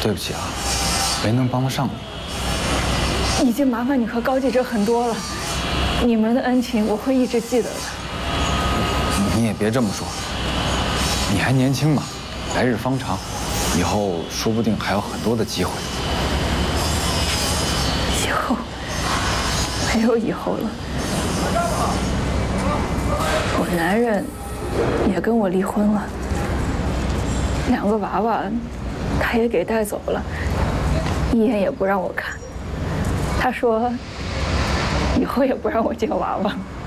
对不起啊，没能帮得上你。 已经麻烦你和高记者很多了，你们的恩情我会一直记得的。 你也别这么说，你还年轻嘛，来日方长，以后说不定还有很多的机会。 以后没有以后了，我男人也跟我离婚了，2个娃娃他也给带走了，一眼也不让我看。他说以后也不让我见娃娃。